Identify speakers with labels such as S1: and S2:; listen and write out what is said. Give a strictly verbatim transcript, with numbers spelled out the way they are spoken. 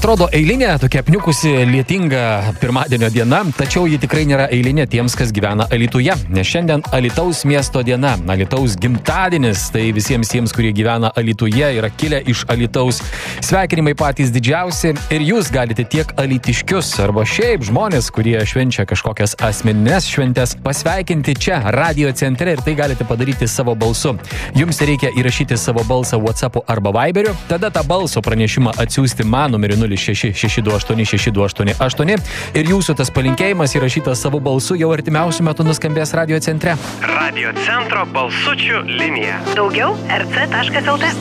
S1: Atrodo eilinė, tokia apniukusi, lietinga pirmadienio diena, tačiau ji tikrai nėra eilinė tiems, kas gyvena Alytuje. Nes šiandien Alytaus miesto diena, Alytaus gimtadienis, tai visiems tiems, kurie gyvena Alytuje, yra kilę iš Alytaus. Sveikinimai patys didžiausi ir jūs galite tiek alytiškius arba šiaip žmonės, kurie švenčia kažkokias asmeninės šventes, pasveikinti čia, radio centre, ir tai galite padaryti savo balsu. Jums reikia įrašyti savo balsą WhatsApp'u arba Viberiu, tada tą balso pranešimą atsiųsti man numeriu nulis šeši šeši du aštuoni šeši du aštuoni aštuoni ir jūsų tas palinkėjimas įrašytas savo balsu jau artimiausiu metu nuskambės radio centre.
S2: Radio centro balsučių linija.
S3: Daugiau er ce taškas el te.